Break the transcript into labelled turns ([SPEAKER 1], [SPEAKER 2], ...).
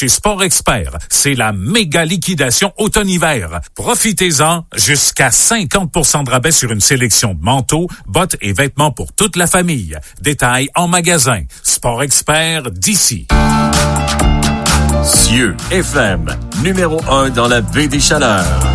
[SPEAKER 1] chez Sport Expert, c'est la méga liquidation automne-hiver. Profitez-en, jusqu'à 50% de rabais sur une sélection de manteaux, bottes et vêtements pour toute la famille. Détails en magasin. Sport Expert d'ici.
[SPEAKER 2] Cieux FM, numéro 1 dans la baie des Chaleurs.